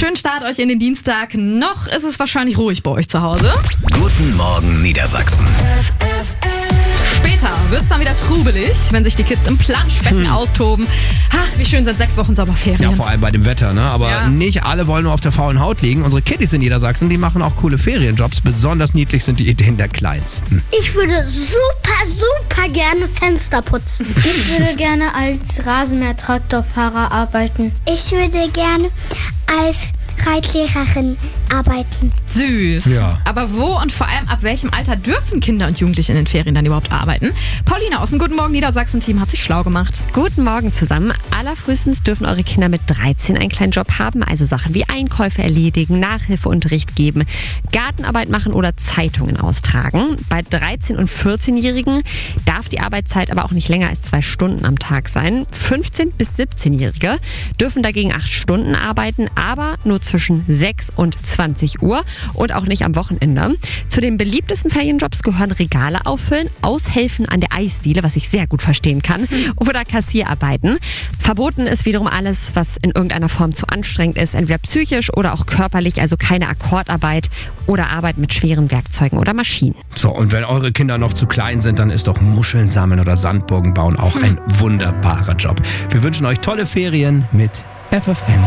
Schönen Start euch in den Dienstag. Noch ist es wahrscheinlich ruhig bei euch zu Hause. Guten Morgen Niedersachsen. Später wird es dann wieder trubelig, wenn sich die Kids im Planschbecken austoben. Ach, wie schön sind 6 Wochen Sommerferien. Ja, vor allem bei dem Wetter, ne? Aber Ja. nicht alle wollen nur auf der faulen Haut liegen. Unsere Kiddies in Niedersachsen, die machen auch coole Ferienjobs. Besonders niedlich sind die Ideen der Kleinsten. Ich würde super gerne Fenster putzen. Ich würde gerne als Rasenmäher-Traktorfahrer arbeiten. Ich würde gerne als Reitlehrerin arbeiten. Süß. Ja. Aber wo und vor allem ab welchem Alter dürfen Kinder und Jugendliche in den Ferien dann überhaupt arbeiten? Paulina aus dem Guten Morgen Niedersachsen-Team hat sich schlau gemacht. Guten Morgen zusammen. Allerfrühestens dürfen eure Kinder mit 13 einen kleinen Job haben, also Sachen wie Einkäufe erledigen, Nachhilfeunterricht geben, Gartenarbeit machen oder Zeitungen austragen. Bei 13- und 14-Jährigen darf die Arbeitszeit aber auch nicht länger als 2 Stunden am Tag sein. 15- bis 17-Jährige dürfen dagegen 8 Stunden arbeiten, aber nur zwischen 6 und 20 Uhr und auch nicht am Wochenende. Zu den beliebtesten Ferienjobs gehören Regale auffüllen, Aushelfen an der Eisdiele, was ich sehr gut verstehen kann, oder Kassierarbeiten. Verboten ist wiederum alles, was in irgendeiner Form zu anstrengend ist, entweder psychisch oder auch körperlich, also keine Akkordarbeit oder Arbeit mit schweren Werkzeugen oder Maschinen. So, und wenn eure Kinder noch zu klein sind, dann ist doch Muscheln sammeln oder Sandburgen bauen auch ein wunderbarer Job. Wir wünschen euch tolle Ferien mit FFN.